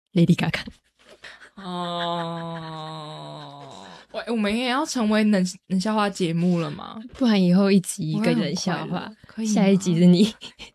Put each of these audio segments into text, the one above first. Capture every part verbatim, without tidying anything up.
Lady Gaga。 哦，喂，我们也要成为冷冷笑话节目了吗？ 不然以后一集一个冷笑话， 可以吗？ 下一集是你。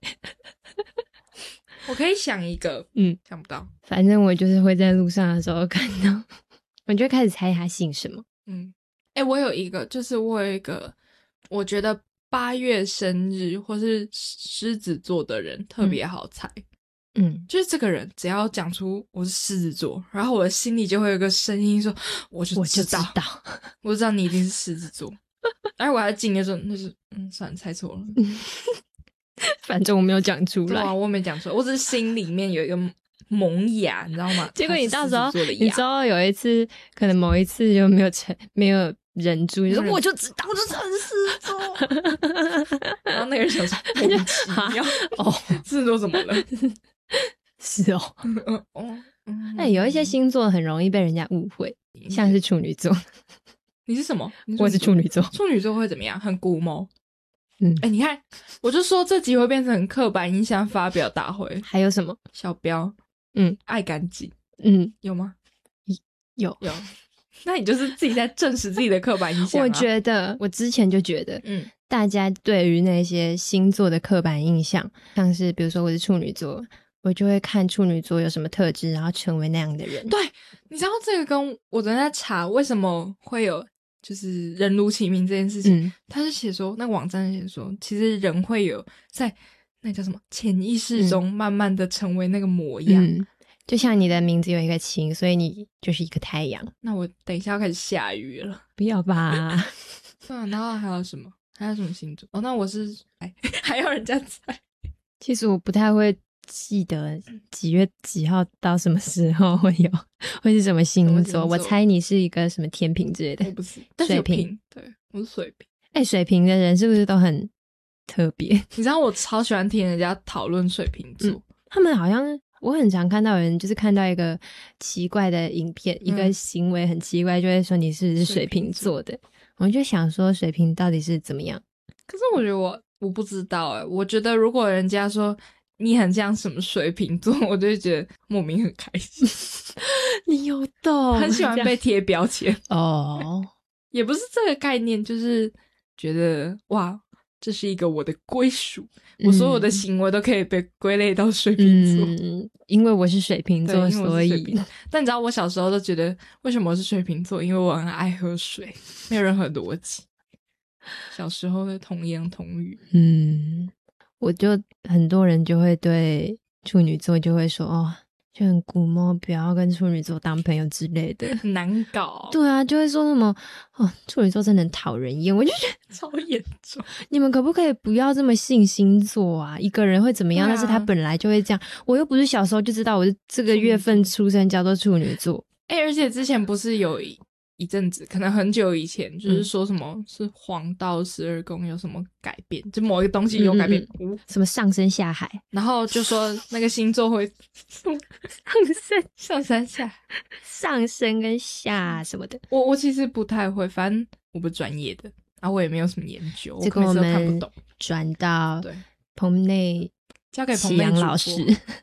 我可以想一个，嗯，想不到。 反正我就是会在路上的时候看到，我就开始猜他姓什么。 嗯，哎、欸，我有一个，就是我有一个，我觉得八月生日或是狮子座的人特别好猜。嗯，就是这个人只要讲出我是狮子座，然后我的心里就会有个声音说，我就知道， 我就知道， 我就知道你一定是狮子座。而我还静的说，那是嗯，算了，猜错了。 反正我没有讲出来。 对啊，我没讲出来，我只是心里面有一个萌芽，你知道吗？ 结果你到时候，你知道有一次，可能某一次就没有成，没有忍住，你说我就知道，我就知道是狮子座。 然后那个人想说，莫名其妙，哦，狮子座怎么了？ 是哦，哦，哎，有一些星座很容易被人家误会，像是处女座。 你是什么？ 我是处女座。 处女座会怎么样？很古毛。嗯，哎、欸，你看，我就说这集会变成刻板印象发表大会。 还有什么？ 小标， 嗯， 爱干净， 嗯， 有吗？ 有有。那你就是自己在证实自己的刻板印象、啊。 我觉得，我之前就觉得，嗯，大家对于那些星座的刻板印象，像是比如说我是处女座，我就会看处女座有什么特质，然后成为那样的人。 对，你知道这个跟我昨天在查为什么会有就是人如其名这件事情，嗯、他是写说那个网站写说，其实人会有在那叫什么潜意识中慢慢的成为那个模样。嗯嗯， 就像你的名字有一个晴，所以你就是一个太阳。 那我等一下要开始下雨了， 不要吧？ 对啊，然后还有什么？还有什么星座？哦，那我是哎，还要人家猜。 其实我不太会记得几月几号到什么时候会有会是什么星座。星座我猜你是一个什么天秤之类的。 我不是，但是水瓶。对，我是水瓶。 哎、欸，水瓶的人是不是都很特别？ 你知道我超喜欢听人家讨论水瓶座、嗯， 他们好像。我很常看到有人就是看到一个奇怪的影片、嗯、一个行为很奇怪，就会说你是不是水瓶座的。我就想说水瓶到底是怎么样。 可是我觉得我我不知道诶、欸、我觉得如果人家说你很像什么水瓶座，我就会觉得莫名很开心。 你有懂， 很喜欢被贴标签哦。 也不是这个概念，就是觉得哇这是一个我的归属、嗯、我所有的行为都可以被归类到水瓶座、 嗯、因为我是水瓶座，所以但你知道我小时候都觉得为什么我是水瓶座，因为我很爱喝水，没有任何逻辑。小时候的童言童语。 嗯，我就很多人就会对处女座就会说哦就很古摸，不要跟处女座当朋友之类的， 很难搞。 对啊，就会说什么哦，处女座真的很讨人厌，我就觉得超严重。 你们可不可以不要这么信星座啊？一个人会怎么样？但、啊、是他本来就会这样。我又不是小时候就知道我是这个月份出生叫做处女座。 哎、欸，而且之前不是有一一阵子，可能很久以前，就是说什么、嗯、是黄道十二宫有什么改变，就某一个东西有改变， 嗯嗯、什么上升下海， 然后就说那个星座会上升上升下上升跟下什么的。 我我其实不太会，反正我不专业的，然后我也没有什么研究， 这个我们看不懂。 转到对棚内交给棚内老师。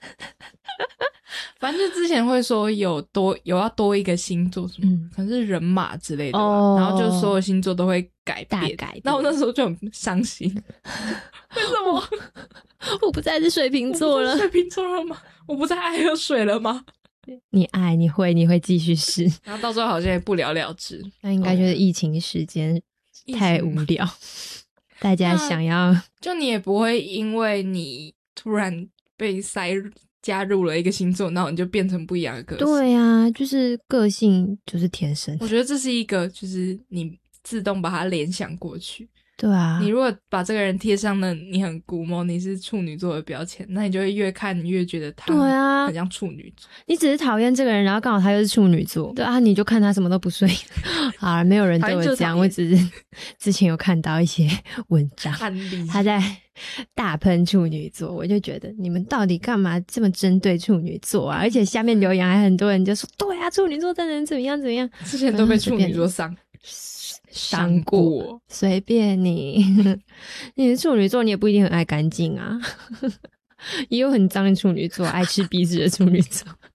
反正就之前会说有多有要多一个星座什么、嗯、可能是人马之类的吧、哦、然后就所有星座都会改变， 大改变。 那我那时候就很伤心。为什么我不再是水瓶座了？ 水瓶座了吗？我不再爱喝水了吗？ 你爱你会你会继续试， 然后到时候好像也不了了之。 那应该就是疫情时间太无聊，大家想要就你也不会因为你突然被塞加入了一个星座，然后你就变成不一样的个性。 对啊，就是个性就是天生。 我觉得这是一个就是你自动把它联想过去。 对啊， 你如果把这个人贴上了你很古摸你是处女座的标签，那你就会越看越觉得他对啊很像处女座。 你只是讨厌这个人，然后刚好他又是处女座，对啊，你就看他什么都不顺眼。好了，没有人对我这样，我只是之前有看到一些文章，他在大喷处女座，我就觉得你们到底干嘛这么针对处女座啊？而且下面留言还很多人就说，对啊，处女座真的怎么样怎么样， 之前都被处女座伤。 伤过，随便你。你是处女座，你也不一定很爱干净啊。也有很脏的处女座，爱吃鼻屎的处女座。